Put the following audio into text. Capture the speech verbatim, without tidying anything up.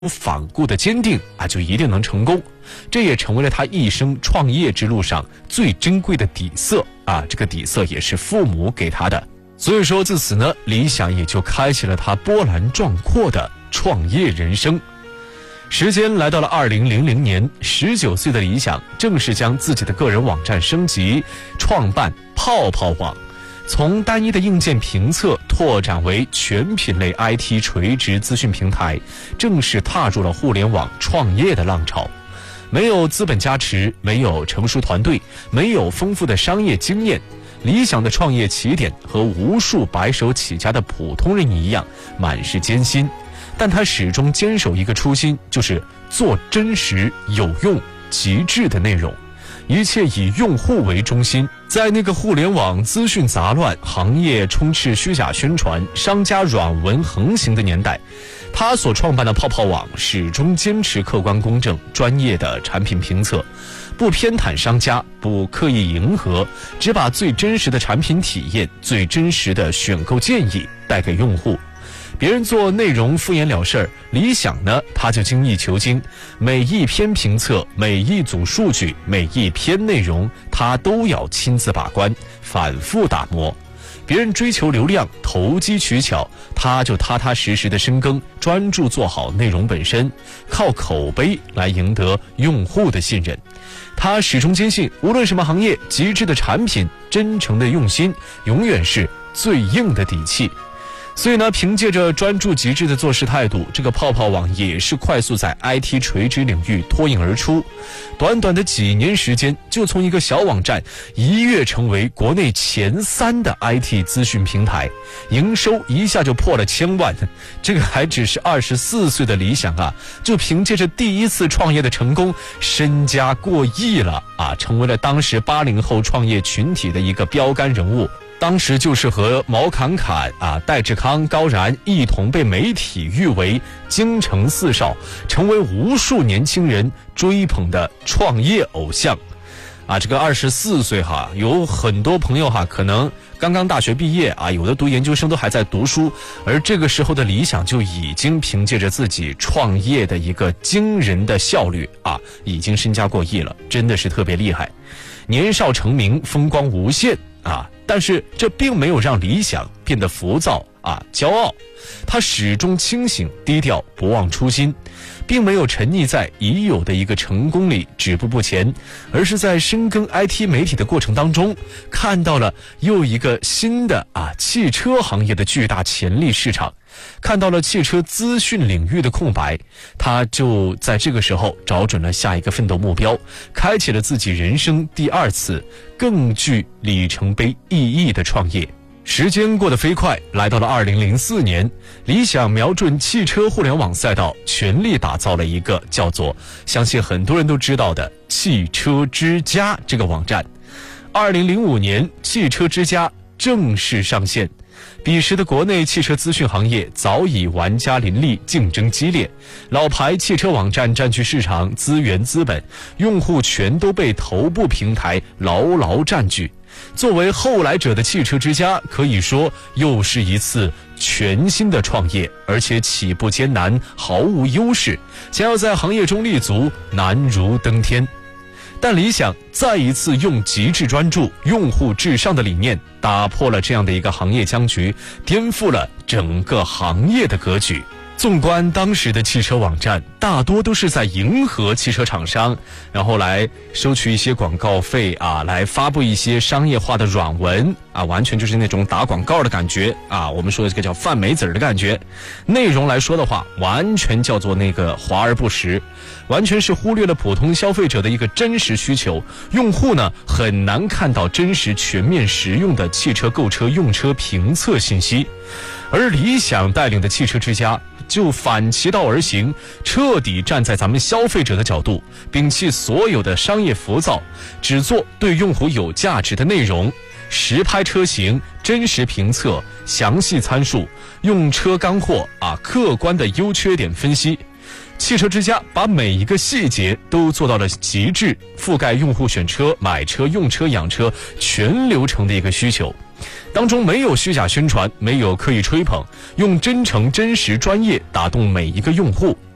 反顾的坚定啊，就一定能成功。这也成为了他一生创业之路上最珍贵的底色啊，这个底色也是父母给他的。所以说，自此呢，李想也就开启了他波澜壮阔的创业人生。时间来到了二零零零年，十九岁的李想正式将自己的个人网站升级，创办泡泡网。从单一的硬件评测拓展为全品类 I T 垂直资讯平台，正式踏入了互联网创业的浪潮。没有资本加持，没有成熟团队，没有丰富的商业经验，理想的创业起点和无数白手起家的普通人一样，满是艰辛。但他始终坚守一个初心，就是做真实、有用、极致的内容。一切以用户为中心。在那个互联网资讯杂乱、行业充斥虚假宣传、商家软文横行的年代，他所创办的泡泡网始终坚持客观公正、专业的产品评测，不偏袒商家，不刻意迎合，只把最真实的产品体验、最真实的选购建议带给用户。别人做内容敷衍了事儿，理想呢，他就精益求精，每一篇评测，每一组数据，每一篇内容，他都要亲自把关，反复打磨。别人追求流量，投机取巧，他就踏踏实实的深耕，专注做好内容本身，靠口碑来赢得用户的信任。他始终坚信，无论什么行业，极致的产品，真诚的用心，永远是最硬的底气。所以呢，凭借着专注极致的做事态度，这个泡泡网也是快速在 I T 垂直领域脱颖而出。短短的几年时间，就从一个小网站一跃成为国内前三的 I T 资讯平台，营收一下就破了千万。这个还只是二十四岁的理想啊，就凭借着第一次创业的成功，身家过亿了啊，成为了当时八零后创业群体的一个标杆人物。当时就是和毛侃侃啊、戴志康、高燃一同被媒体誉为京城四少，成为无数年轻人追捧的创业偶像。啊，这个二十四岁哈，有很多朋友哈，可能刚刚大学毕业啊，有的读研究生都还在读书，而这个时候的理想就已经凭借着自己创业的一个惊人的效率啊，已经身家过亿了，真的是特别厉害。年少成名，风光无限啊！但是这并没有让理想变得浮躁啊、骄傲，他始终清醒低调，不忘初心，并没有沉溺在已有的一个成功里止步不前，而是在深耕 I T 媒体的过程当中，看到了又一个新的啊汽车行业的巨大潜力市场，看到了汽车资讯领域的空白，他就在这个时候找准了下一个奋斗目标，开启了自己人生第二次更具里程碑意义的创业。时间过得飞快，来到了二零零四年，理想瞄准汽车互联网赛道，全力打造了一个叫做相信很多人都知道的汽车之家这个网站。二零零五年，汽车之家正式上线。彼时的国内汽车资讯行业早已玩家林立，竞争激烈，老牌汽车网站占据市场，资源资本，用户全都被头部平台牢牢占据。作为后来者的汽车之家，可以说又是一次全新的创业，而且起步艰难，毫无优势，想要在行业中立足，难如登天。但理想再一次用极致专注、用户至上的理念，打破了这样的一个行业僵局，颠覆了整个行业的格局。纵观当时的汽车网站，大多都是在迎合汽车厂商，然后来收取一些广告费啊，来发布一些商业化的软文啊，完全就是那种打广告的感觉啊。我们说的这个叫贩梅子儿的感觉。内容来说的话，完全叫做那个华而不实，完全是忽略了普通消费者的一个真实需求。用户呢很难看到真实、全面、实用的汽车购车用车评测信息。而理想带领的汽车之家就反其道而行，彻底站在咱们消费者的角度，摒弃所有的商业浮躁，只做对用户有价值的内容，实拍车型，真实评测，详细参数，用车干货啊，客观的优缺点分析。汽车之家把每一个细节都做到了极致，覆盖用户选车、买车、用车、养车全流程的一个需求。当中没有虚假宣传，没有刻意吹捧，用真诚、真实、专业打动每一个用户。